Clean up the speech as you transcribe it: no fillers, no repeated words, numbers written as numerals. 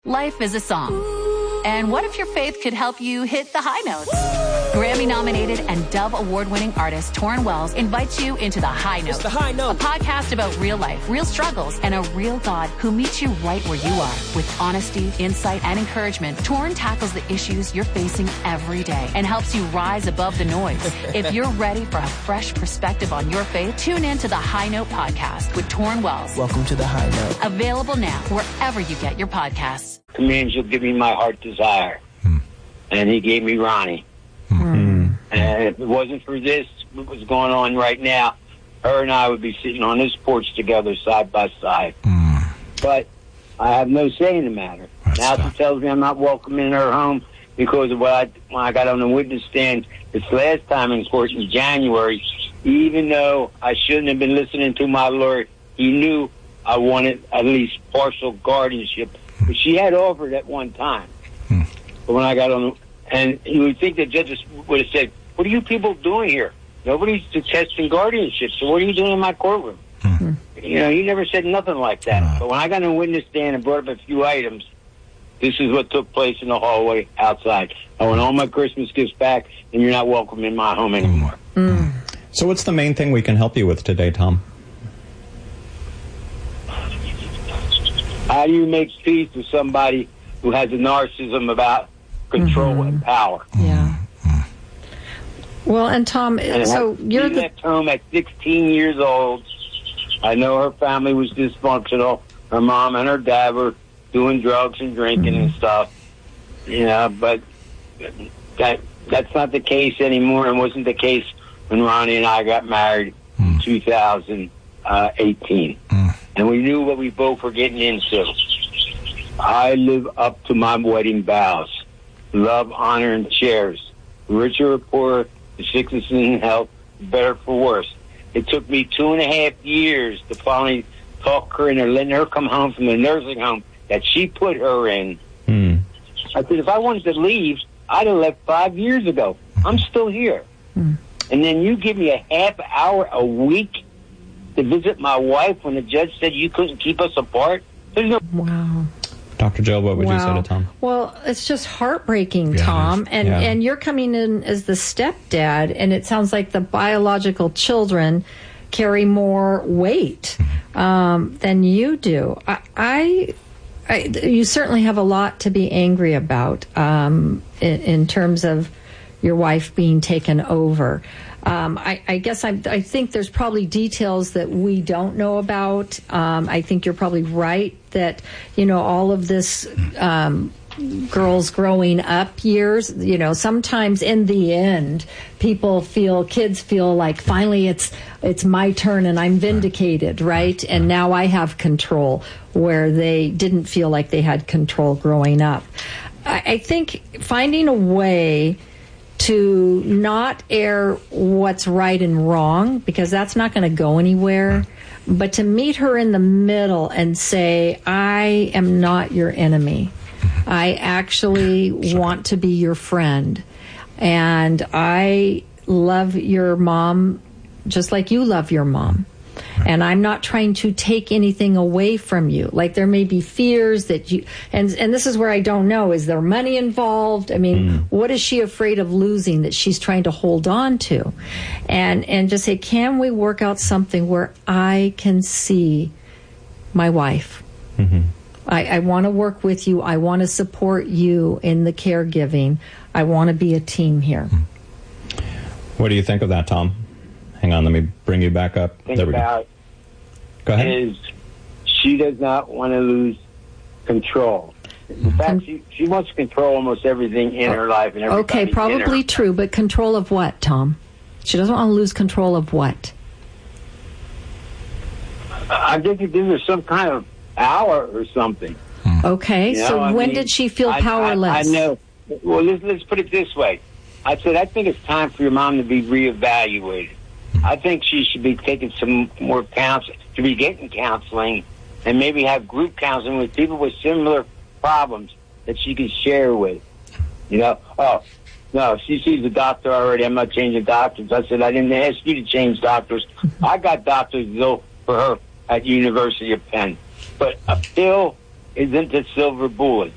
Life is a song. And what if your faith could help you hit the high notes? Grammy-nominated and Dove Award-winning artist Torrin Wells invites you into The High Note. It's The High Note. A podcast about real life, real struggles, and a real God who meets you right where you are. With honesty, insight, and encouragement, Torrin tackles the issues you're facing every day and helps you rise above the noise. If you're ready for a fresh perspective on your faith, tune in to The High Note podcast with Torrin Wells. Welcome to The High Note. Available now wherever you get your podcasts. Commands will give me my heart desire. And he gave me Ronnie. And if it wasn't for this, what was going on right now, her and I would be sitting on this porch together side by side. But I have no say in the matter. Now she tells me I'm not welcome in her home because of when I got on the witness stand this last time in court in January, even though I shouldn't have been listening to my lawyer, he knew I wanted at least partial guardianship. But she had offered at one time. But when I got on, and you would think the judges would have said, what are you people doing here? Nobody's testing guardianship, so what are you doing in my courtroom? You know, he never said nothing like that. But when I got on the witness stand and brought up a few items, this is what took place in the hallway outside. I want all my Christmas gifts back, and you're not welcome in my home anymore. So what's the main thing we can help you with today, Tom? How do you make peace with somebody who has a narcissism about control and power? Well, and Tom, so you're left home at 16 years old. I know her family was dysfunctional. Her mom and her dad were doing drugs and drinking and stuff. You know, but that's not the case anymore, and wasn't the case when Ronnie and I got married in 2018. And we knew what we both were getting into. I live up to my wedding vows. Love, honor, and cherish. Richer or poorer, the sickness and health, better for worse. It took me 2.5 years to finally talk her into letting her come home from the nursing home that she put her in. I said, if I wanted to leave, I'd have left 5 years ago. I'm still here. And then you give me a half hour a week to visit my wife when the judge said you couldn't keep us apart? There's no... Wow. Dr. Jill, what would you say to Tom? Well, it's just heartbreaking, Tom. And you're coming in as the stepdad, and it sounds like the biological children carry more weight than you do. You certainly have a lot to be angry about in terms of your wife being taken over. I guess I think there's probably details that we don't know about. I think you're probably right that, you know, all of this girls growing up years, you know, sometimes in the end, kids feel like finally it's my turn and I'm vindicated, right? And now I have control where they didn't feel like they had control growing up. I think finding a way to not air what's right and wrong, because that's not going to go anywhere, but to meet her in the middle and say, I am not your enemy. I actually want to be your friend. And I love your mom just like you love your mom. And I'm not trying to take anything away from you. Like there may be fears that you, and this is where I don't know, is there money involved? I mean, what is she afraid of losing that she's trying to hold on to? And just say, can we work out something where I can see my wife? I want to work with you. I want to support you in the caregiving. I want to be a team here. What do you think of that, Tom? Hang on, let me bring you back up. There we go. Go ahead. Is she does not want to lose control. In fact, she wants to control almost everything in her life. And okay, probably true, but control of what, Tom? She doesn't want to lose control of what? I think this is some kind of power or something. Okay, you know, so when did she feel powerless? I know. Well, let's put it this way. I said, I think it's time for your mom to be reevaluated. I think she should be taking some more counseling, to be getting counseling, and maybe have group counseling with people with similar problems that she can share with. You know, oh, no, she sees a doctor already. I'm not changing doctors. I said, I didn't ask you to change doctors. I got doctors, though, for her at University of Penn. But a pill isn't a silver bullet.